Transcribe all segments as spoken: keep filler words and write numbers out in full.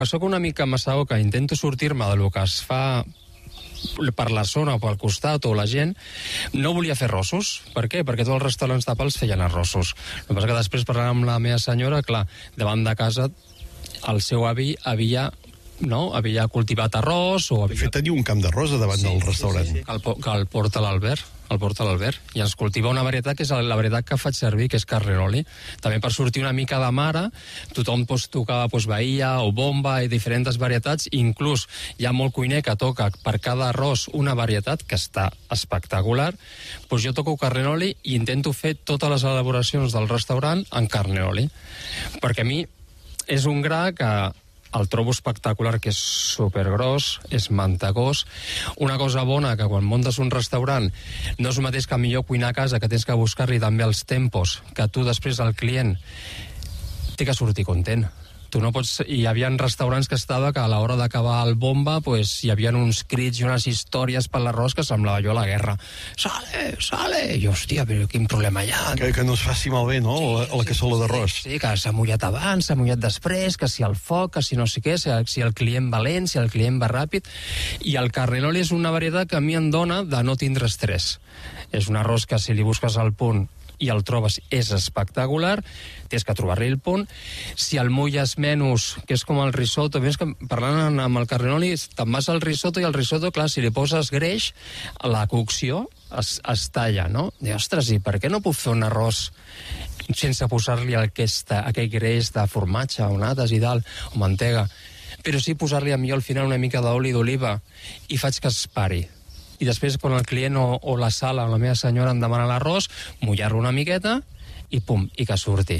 Soc una mica massaó que intento sortir-me del que es fa per la zona o pel costat o la gent, no volia fer arrossos. Per què? Perquè tots els restaurants de Pals feien arrossos. El que passa que després, parlant amb la meva senyora, clar, davant de casa el seu avi havia, no, havia cultivat arròs o havia... De fet, tenia un camp d'arròs davant sí, del restaurant. Sí, sí, sí. Que, el, que el porta l'Albert, el porta l'Albert, i ens cultiva una varietat que és la varietat que faig servir, que és Carnaroli. També per sortir una mica de mare, tothom pues, tocava pues, bahia o bomba i diferents varietats, inclús hi ha molt cuiner que toca per cada arròs una varietat que està espectacular, pues jo toco Carnaroli i intento fer totes les elaboracions del restaurant en Carnaroli, perquè a mi és un gra que el trobo espectacular, que és supergros, és mantagós. Una cosa bona, que quan muntes un restaurant no és el mateix que millor cuinar a casa, que tens que buscar-li també els tempos, que tu després el client té que sortir content. Tu no pots... Hi havia restaurants que estava que a l'hora d'acabar el bomba pues, hi havia uns crits i unes històries per l'arròs que semblava jo la guerra. Sale, sale! I hòstia, però quin problema hi ha? Que, que no es faci malbé, no?, la, la cassola d'arròs. Sí, sí, que s'ha mullat abans, s'ha mullat després, que si el foc, que si no sé què, si el client va lent, si el client va ràpid. I el Carnaroli és una varietat que a mi em dona de no tindre estrès. És un arròs que si li busques el punt i el trobes, és espectacular, tens que trobar-li el punt. Si el mulles menys, que és com el risotto, més que parlant amb el Carnaroli, te'n vas al risotto i el risotto, clar, si li poses greix, la cocció es, es talla, no? I, ostres, i per què no puc fer un arròs sense posar-li aquesta, aquell greix de formatge o nates i dalt, o mantega, però sí posar-li a mi al final una mica d'oli d'oliva i faig que es pari. I després, quan el client o, o la sala o la meva senyora em demana l'arròs, mullar-lo una miqueta i pum, i que surti.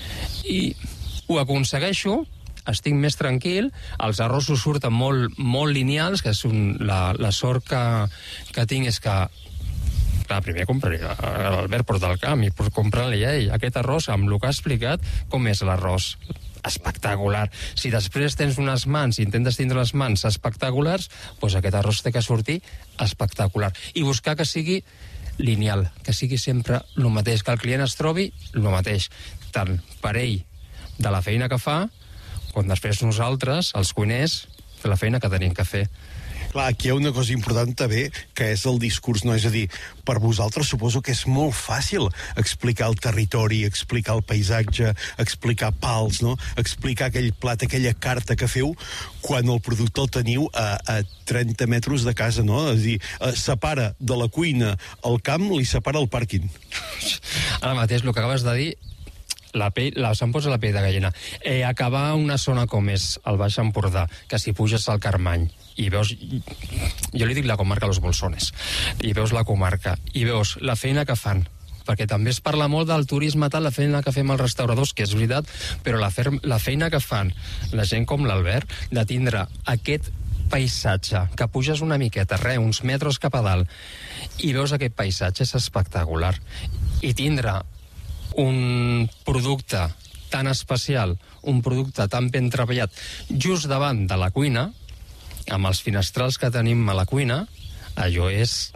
I ho aconsegueixo, estic més tranquil, els arrossos surten molt, molt lineals, que és un, la, la sort que, que tinc és que clar, primer compraria, l'Albert porta al camp i per comprar-li a ell aquest arròs amb el que ha explicat, com és l'arròs. Espectacular. Si després tens unes mans i intentes tindre les mans espectaculars, doncs aquest arròs té que sortir espectacular. I buscar que sigui lineal, que sigui sempre el mateix, que el client es trobi el mateix, tant per ell de la feina que fa, com després nosaltres, els cuiners, de la feina que tenim que fer. Clar, aquí hi ha una cosa important també, que és el discurs, no? És a dir, per vosaltres suposo que és molt fàcil explicar el territori, explicar el paisatge, explicar Pals, no? Explicar aquell plat, aquella carta que feu, quan el producte el teniu a, a trenta metres de casa, no? És a dir, separa de la cuina el camp, li separa el pàrquing. Ara mateix, el que acabes de dir, la pell, la, se'm posa la pell de gallina. Eh, acabar una zona com és el Baix Empordà, que si puges al Carmany, i veus, jo li dic la comarca Los Bolsones, i veus la comarca, i veus la feina que fan, perquè també es parla molt del turisme tal, la feina que fem els restauradors, que és veritat, però la, fer, la feina que fan la gent com l'Albert, de tindre aquest paisatge, que puges una miqueta, res, uns metres cap a dalt, i veus aquest paisatge, és espectacular. I tindre un producte tan especial, un producte tan ben treballat, just davant de la cuina, amb els finestrals que tenim a la cuina, allò és...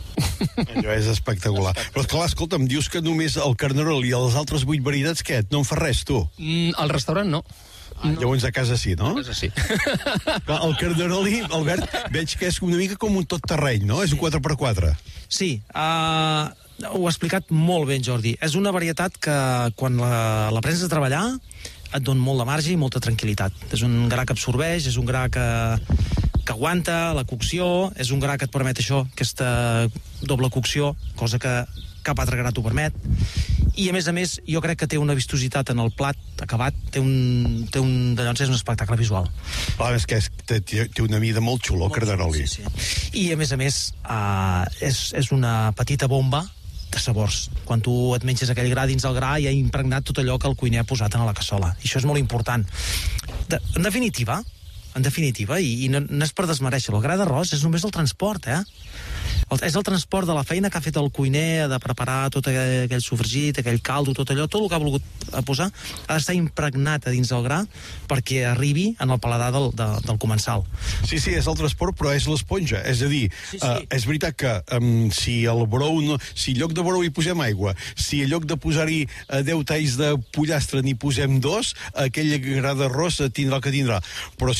Allò és espectacular. Però clar, escolta, em dius que només el Carnaroli i les altres vuit varietats, què? No en fa res, tu? Mm, al restaurant no. Ah, no. Llavors a casa sí, no? A casa sí. Clar, el Carnaroli, Albert, veig que és una mica com un tot terreny, no? És un quatre per quatre. Sí, uh, ho ha explicat molt bé en Jordi. És una varietat que quan la, la prens a treballar et dona molt de marge i molta tranquil·litat. És un gra que absorbeix, és un gra que, que aguanta la cocció, és un gra que et permet això, aquesta doble cocció, cosa que cap altre gra t'ho permet. I a més a més, jo crec que té una vistositat en el plat acabat, té un, té un, de llavors és un espectacle visual. Clar, és que és, té, té una mida molt xulo, el Carnaroli. Sí, sí. I a més a més, uh, és, és una petita bomba de sabors. Quan tu et menges aquell gra dins el gra ja ha impregnat tot allò que el cuiner ha posat en la cassola. I això és molt important. De, en definitiva, en definitiva, i, i no, no és per desmereixer, el gra d'arròs és només el transport, eh? El, és el transport de la feina que ha fet el cuiner de preparar tot aquell, aquell sofregit, aquell caldo, tot allò, tot el que ha volgut posar ha d'estar impregnat a dins del gra perquè arribi en el paladar del, de, del comensal. Sí, sí, és el transport, però és l'esponja. És a dir, sí, sí. Uh, és veritat que um, si el brou, no, si en lloc de brou hi posem aigua, si en lloc de posar-hi uh, deu talls de pollastre n'hi posem dos, aquell gra d'arròs tindrà el que tindrà. Però